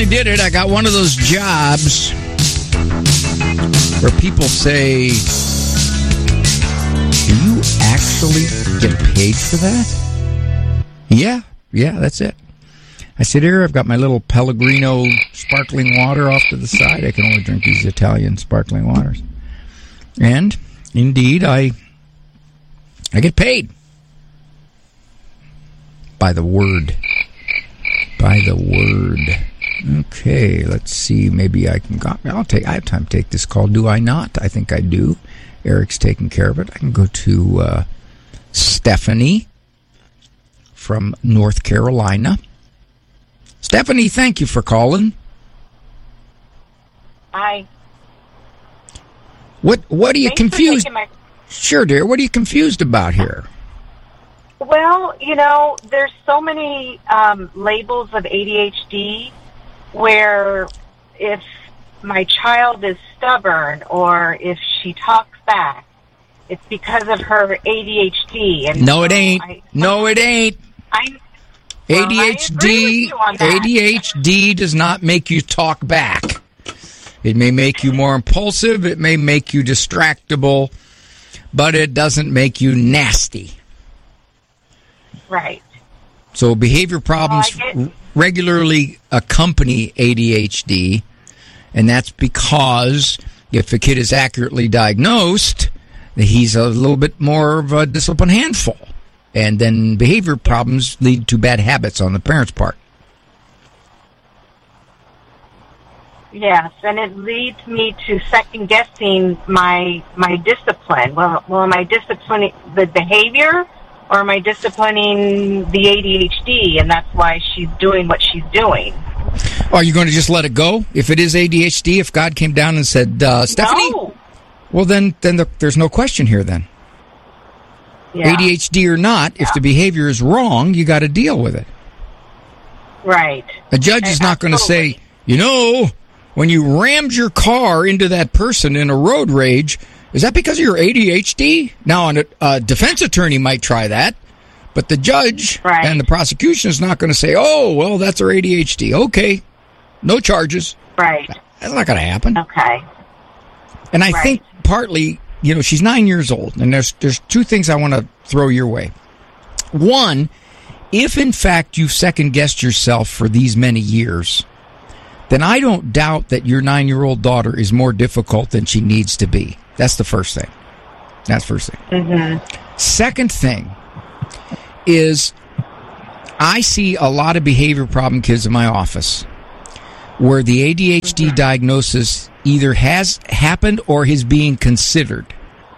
finally did it. I got one of those jobs where people say, do you actually get paid for that? Yeah, that's it. I said, here, I've got my little Pellegrino sparkling water off to the side. I can only drink these Italian sparkling waters. And, indeed, I get paid. By the word. Okay, let's see. Maybe I can go. I have time to take this call. Do I not? I think I do. Eric's taking care of it. I can go to Stephanie from North Carolina. Stephanie, thank you for calling. Hi. What are you confused? Sure, dear. What are you confused about here? Well, there's so many labels of ADHD where if my child is stubborn or if she talks back, it's because of her ADHD. And no, it ain't. ADHD does not make you talk back. It may make you more impulsive. It may make you distractible, but it doesn't make you nasty. Right. So behavior problems regularly accompany ADHD, and that's because if a kid is accurately diagnosed, he's a little bit more of a disciplined handful. And then behavior problems lead to bad habits on the parent's part. Yes, and it leads me to second-guessing my discipline. Well, am I disciplining the behavior, or am I disciplining the ADHD, and that's why she's doing what she's doing? Are you going to just let it go? If it is ADHD, if God came down and said, Stephanie? No. Well, then there's no question here then. Yeah. ADHD or not, if the behavior is wrong, you got to deal with it. Right. A judge is not going to say, when you rammed your car into that person in a road rage, is that because of your ADHD? Now, a defense attorney might try that, but the judge and the prosecution is not going to say, oh, well, that's her ADHD. Okay, no charges. Right. That's not going to happen. Okay. And I think partly, she's 9 years old, and there's two things I want to throw your way. One, if in fact you've second-guessed yourself for these many years, then I don't doubt that your 9-year-old daughter is more difficult than she needs to be. That's the first thing. Mm-hmm. Second thing is I see a lot of behavior problem kids in my office where the ADHD diagnosis either has happened or is being considered.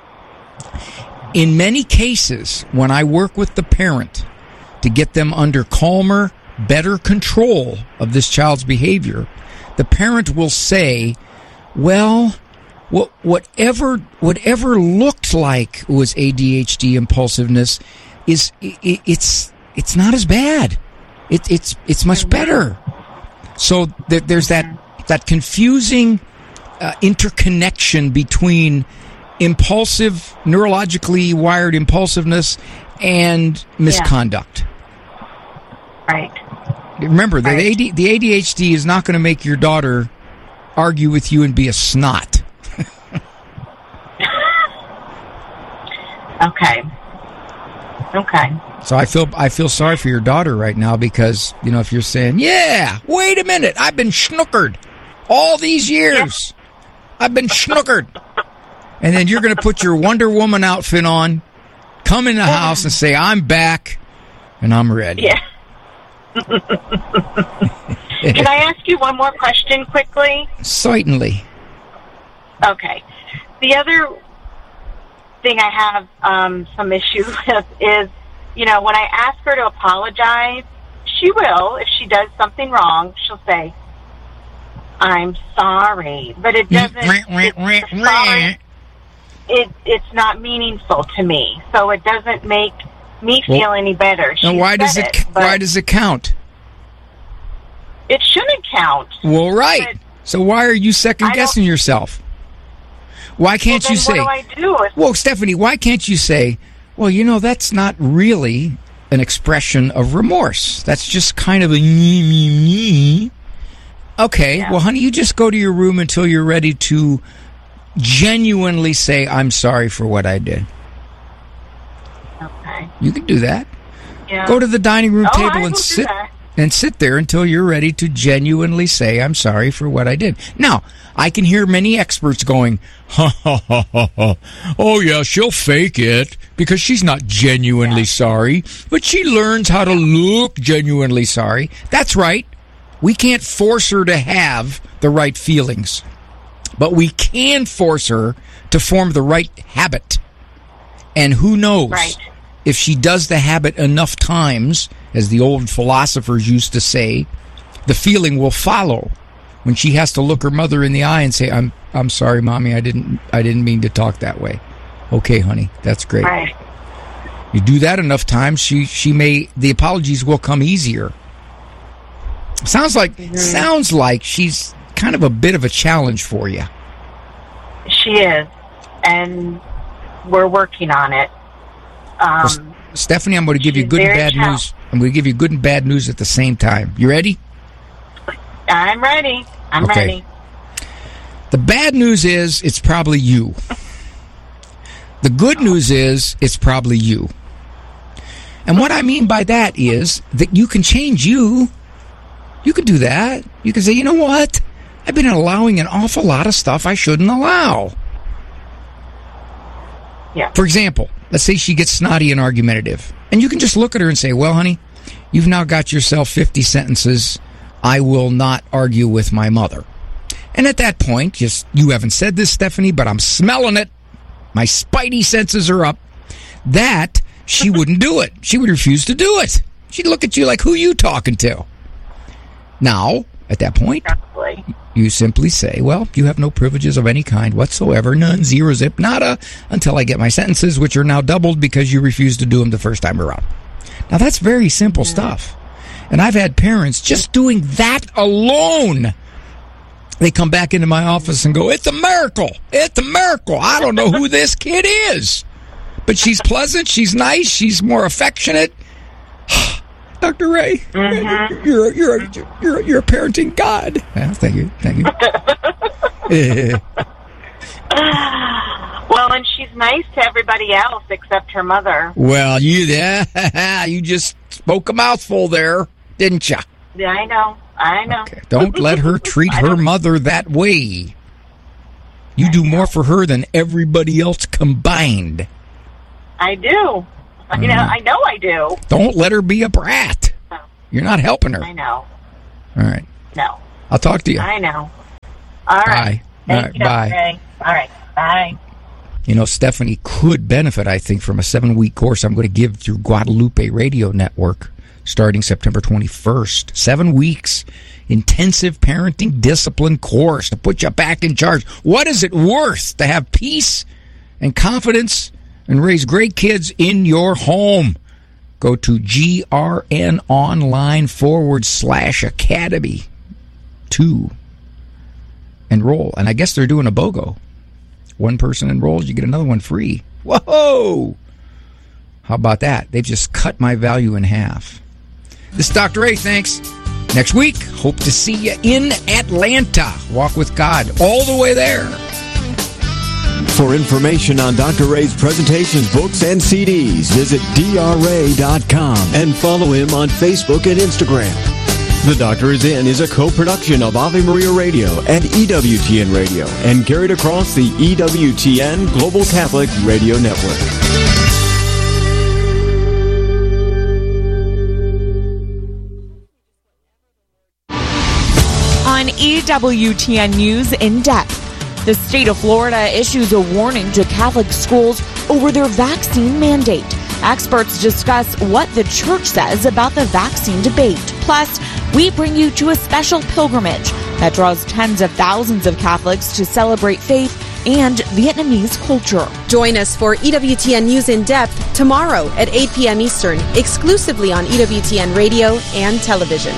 In many cases, when I work with the parent to get them under calmer, better control of this child's behavior, the parent will say, well, whatever looked like was ADHD impulsiveness it's not as bad. It's much better. So there's that confusing interconnection between impulsive, neurologically wired impulsiveness and misconduct. Right. Remember, the ADHD is not going to make your daughter argue with you and be a snot. Okay. So I feel sorry for your daughter right now because, if you're saying, wait a minute, I've been schnookered all these years. I've been schnookered. And then you're going to put your Wonder Woman outfit on, come in the house and say, I'm back and I'm ready. Yeah. Can I ask you one more question quickly? Certainly. Okay. The other thing I have some issue with is, when I ask her to apologize, she will. If she does something wrong, she'll say, I'm sorry. But it doesn't... It's not meaningful to me. So it doesn't make me feel any better. Now why does it count? It shouldn't count. Well, right. So why are you second-guessing yourself? Why can't you say... What do I do? Well, Stephanie, why can't you say, well, that's not really an expression of remorse. That's just kind of a Okay, Yeah. well, honey, you just go to your room until you're ready to genuinely say, I'm sorry for what I did. Okay. You can do that. Yeah. Go to the dining room I table will and do that. sit there until you're ready to genuinely say, I'm sorry for what I did. Now, I can hear many experts going, ha, ha, ha, ha, ha. Oh, yeah, she'll fake it because she's not genuinely sorry, but she learns how to look genuinely sorry. That's right. We can't force her to have the right feelings, but we can force her to form the right habit. And who knows? Right. If she does the habit enough times, as the old philosophers used to say, the feeling will follow when she has to look her mother in the eye and say, I'm sorry, Mommy, I didn't mean to talk that way. Okay, honey, that's great. Right. You do that enough times, the apologies will come easier. Sounds like she's kind of a bit of a challenge for you. She is, and we're working on it. Stephanie, I'm going to give you good and bad news. I'm going to give you good and bad news at the same time. You ready? I'm ready. I'm Okay. ready. The bad news is it's probably you. The good news is it's probably you. And what I mean by that is that you can change you. You can do that. You can say, you know what? I've been allowing an awful lot of stuff I shouldn't allow. Yeah. For example, let's say she gets snotty and argumentative. And you can just look at her and say, well, honey, you've now got yourself 50 sentences. I will not argue with my mother. And at that point, you haven't said this, Stephanie, but I'm smelling it. My spidey senses are up. That she wouldn't do it. She would refuse to do it. She'd look at you like, who you talking to? Now, at that point, Probably. you simply say, well, you have no privileges of any kind whatsoever, none, zero, zip, nada, until I get my sentences, which are now doubled because you refused to do them the first time around. Now, that's very simple stuff. And I've had parents just doing that alone. They come back into my office and go, it's a miracle. It's a miracle. I don't know who this kid is. But she's pleasant. She's nice. She's more affectionate. Dr. Ray, Mm-hmm. you're a parenting god. Yeah, thank you. Well, and she's nice to everybody else except her mother. Well, you just spoke a mouthful there, didn't you? Yeah, I know. Okay. Don't let her treat her mother that way. You do more for her than everybody else combined. I do. I know I do. Don't let her be a brat. You're not helping her. I know. All right. No. I'll talk to you. I know. All right. Bye. All Thank right, you, bye. Ray. All right. Bye. You know, Stephanie could benefit, I think, from a 7-week course I'm going to give through Guadalupe Radio Network starting September 21st. 7 weeks. Intensive parenting discipline course to put you back in charge. What is it worth to have peace and confidence and raise great kids in your home? Go to grnonline.com/academy to enroll. And I guess they're doing a BOGO. One person enrolls, you get another one free. Whoa! How about that? They've just cut my value in half. This is Dr. A. Thanks. Next week, hope to see you in Atlanta. Walk with God all the way there. For information on Dr. Ray's presentations, books, and CDs, visit drray.com and follow him on Facebook and Instagram. The Doctor Is In is a co-production of Ave Maria Radio and EWTN Radio and carried across the EWTN Global Catholic Radio Network. On EWTN News In Depth, the state of Florida issues a warning to Catholic schools over their vaccine mandate. Experts discuss what the church says about the vaccine debate. Plus, we bring you to a special pilgrimage that draws tens of thousands of Catholics to celebrate faith and Vietnamese culture. Join us for EWTN News In Depth tomorrow at 8 p.m. Eastern, exclusively on EWTN Radio and television.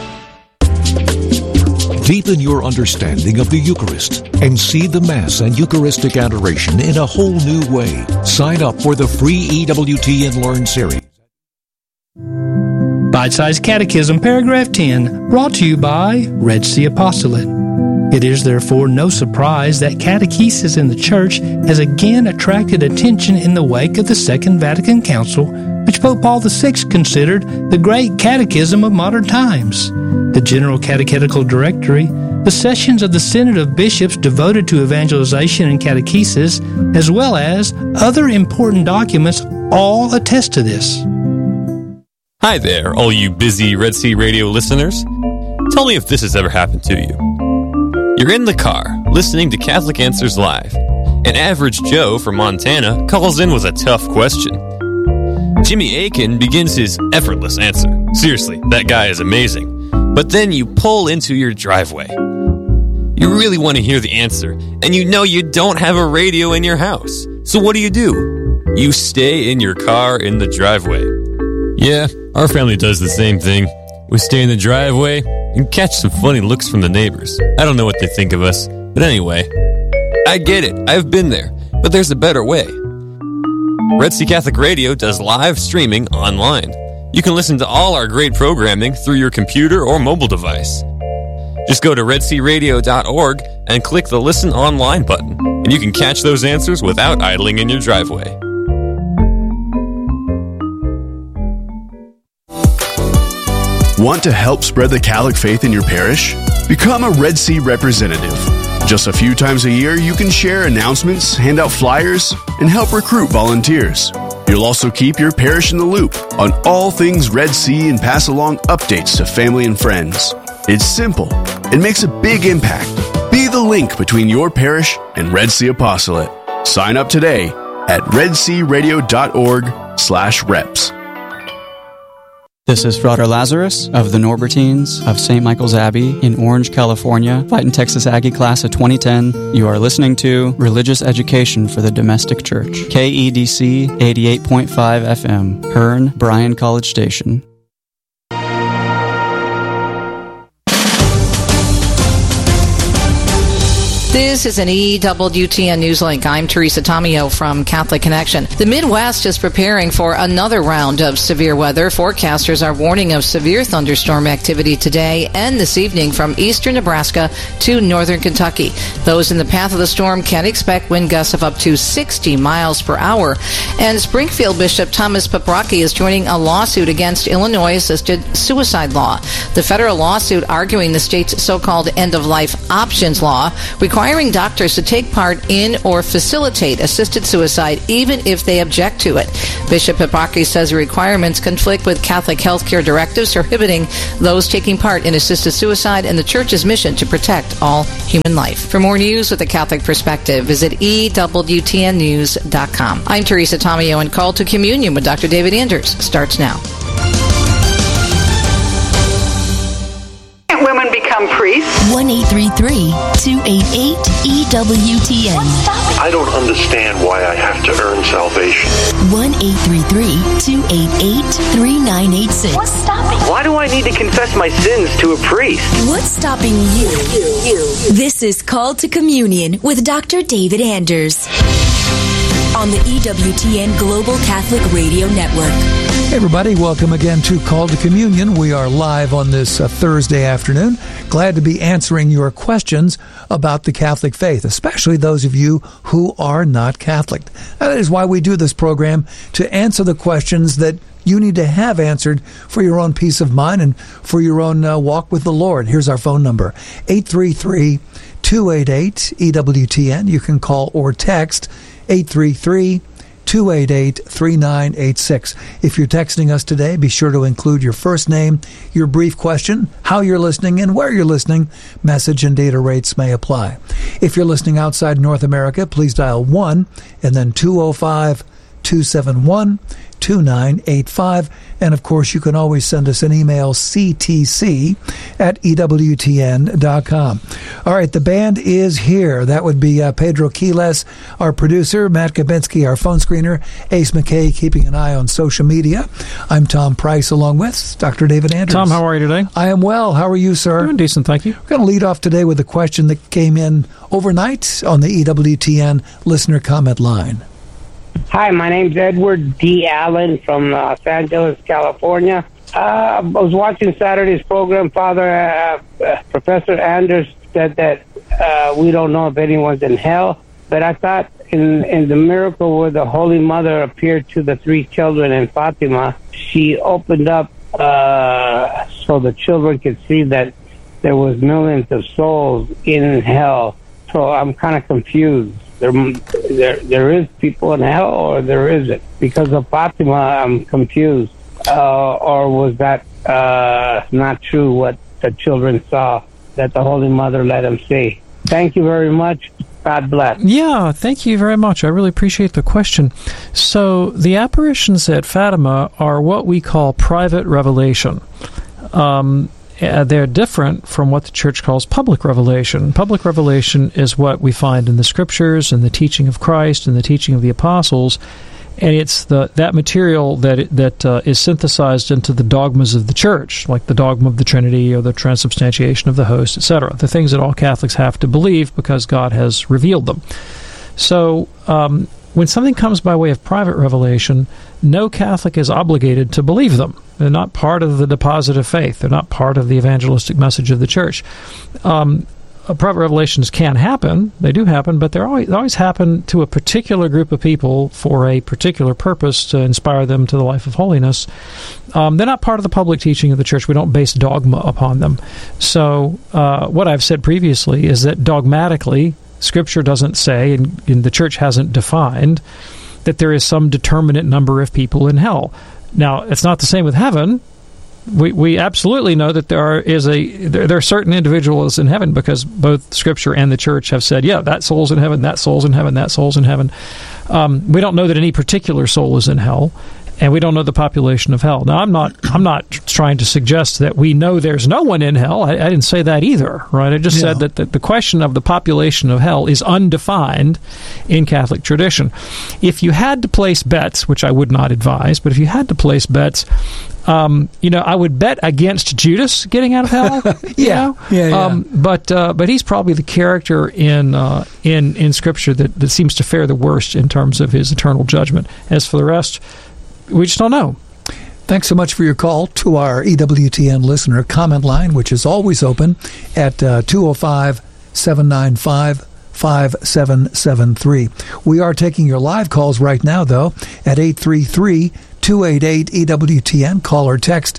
Deepen your understanding of the Eucharist and see the Mass and Eucharistic adoration in a whole new way. Sign up for the free EWTN Learn series. Bite-Sized Catechism, Paragraph 10, brought to you by Red Sea Apostolate. It is therefore no surprise that catechesis in the Church has again attracted attention in the wake of the Second Vatican Council, which Pope Paul VI considered the great catechism of modern times. The General Catechetical Directory, the sessions of the Synod of Bishops devoted to evangelization and catechesis, as well as other important documents, all attest to this. Hi there, all you busy Red Sea Radio listeners. Tell me if this has ever happened to you. You're in the car, listening to Catholic Answers Live. An average Joe from Montana calls in with a tough question. Jimmy Akin begins his effortless answer. Seriously, that guy is amazing. But then you pull into your driveway. You really want to hear the answer, and you know you don't have a radio in your house. So what do? You stay in your car in the driveway. Yeah, our family does the same thing. We stay in the driveway and catch some funny looks from the neighbors. I don't know what they think of us, but anyway, I get it. I've been there, but there's a better way. Red Sea Catholic Radio does live streaming online. You can listen to all our great programming through your computer or mobile device. Just go to redsearadio.org and click the Listen Online button, and you can catch those answers without idling in your driveway. Want to help spread the Catholic faith in your parish? Become a Red Sea representative. Just a few times a year, you can share announcements, hand out flyers, and help recruit volunteers. You'll also keep your parish in the loop on all things Red Sea and pass along updates to family and friends. It's simple. It makes a big impact. Be the link between your parish and Red Sea Apostolate. Sign up today at redsearadio.org/reps. This is Frater Lazarus of the Norbertines of St. Michael's Abbey in Orange, California, fighting Texas Aggie class of 2010. You are listening to Religious Education for the Domestic Church, KEDC 88.5 FM, Hearn, Bryan College Station. This is an EWTN Newslink. I'm Teresa Tomeo from Catholic Connection. The Midwest is preparing for another round of severe weather. Forecasters are warning of severe thunderstorm activity today and this evening from eastern Nebraska to northern Kentucky. Those in the path of the storm can expect wind gusts of up to 60 miles per hour. And Springfield Bishop Thomas Paprocki is joining a lawsuit against Illinois' assisted suicide law. The federal lawsuit arguing the state's so-called end-of-life options law requires doctors to take part in or facilitate assisted suicide even if they object to it. Bishop Paprocki says the requirements conflict with Catholic healthcare directives prohibiting those taking part in assisted suicide and the Church's mission to protect all human life. For more news with a Catholic perspective, visit EWTNnews.com. I'm Teresa Tomeo, and Call to Communion with Dr. David Anders starts now. Women become priests. 1-833-288-EWTN. I don't understand why I have to earn salvation. 1-833-288-3986. What's stopping? Why do I need to confess my sins to a priest? What's stopping you? This is Call to Communion with Dr. David Anders on the EWTN Global Catholic Radio Network. Hey everybody, welcome again to Call to Communion. We are live on this Thursday afternoon. Glad to be answering your questions about the Catholic faith, especially those of you who are not Catholic. That is why we do this program, to answer the questions that you need to have answered for your own peace of mind and for your own walk with the Lord. Here's our phone number, 833-288-EWTN. You can call or text 833-288-3986. If you're texting us today, be sure to include your first name, your brief question, how you're listening, and where you're listening. Message and data rates may apply. If you're listening outside North America, please dial 1 and then 205-271-2985. And, of course, you can always send us an email, ctc@ewtn.com. All right, the band is here. That would be Pedro Quiles, our producer, Matt Kabinski, our phone screener, Ace McKay, keeping an eye on social media. I'm Tom Price, along with Dr. David Anders. Tom, how are you today? I am well. How are you, sir? Doing decent, thank you. We're going to lead off today with a question that came in overnight on the EWTN listener comment line. Hi, my name's Edward D. Allen from Los Angeles, California. I was watching Saturday's program, Father. Professor Anders said that we don't know if anyone's in hell, but I thought in the miracle where the Holy Mother appeared to the 3 children in Fatima, she opened up so the children could see that there was millions of souls in hell. So I'm kind of confused. There is people in hell, or there isn't? Because of Fatima, I'm confused. Or was that not true, what the children saw, that the Holy Mother let them see? Thank you very much. God bless. Yeah, thank you very much. I really appreciate the question. So the apparitions at Fatima are what we call private revelation. They're different from what the church calls public revelation. Public revelation is what we find in the scriptures and the teaching of Christ and the teaching of the apostles, and it's that material that is synthesized into the dogmas of the church, like the dogma of the Trinity or the transubstantiation of the host, etc., the things that all Catholics have to believe because God has revealed them. So when something comes by way of private revelation, no Catholic is obligated to believe them. They're not part of the deposit of faith. They're not part of the evangelistic message of the church. Private revelations can happen. They do happen, but they always happen to a particular group of people for a particular purpose to inspire them to the life of holiness. They're not part of the public teaching of the church. We don't base dogma upon them. So what I've said previously is that dogmatically, Scripture doesn't say, and the church hasn't defined, that there is some determinate number of people in hell. Now, it's not the same with heaven. We absolutely know that there are certain individuals in heaven because both Scripture and the Church have said, yeah, that soul's in heaven, that soul's in heaven, that soul's in heaven. We don't know that any particular soul is in hell, and we don't know the population of hell. Now, I'm not trying to suggest that we know there's no one in hell. I didn't say that either, right? I just said that the question of the population of hell is undefined in Catholic tradition. If you had to place bets, which I would not advise, but if you had to place bets, I would bet against Judas getting out of hell. But he's probably the character in Scripture that seems to fare the worst in terms of his eternal judgment. As for the rest, we just don't know. Thanks so much for your call to our EWTN listener comment line, which is always open at 205-795-5773. We are taking your live calls right now, though, at 833-288-EWTN. Call or text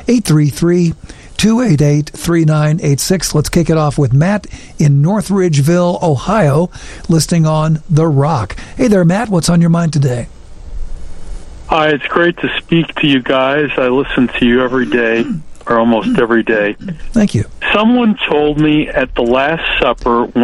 833-288-3986. Let's kick it off with Matt in Northridgeville, Ohio, listening on The Rock. Hey there, Matt. What's on your mind today? Hi, it's great to speak to you guys. I listen to you every day, or almost every day. Thank you. Someone told me at the Last Supper, when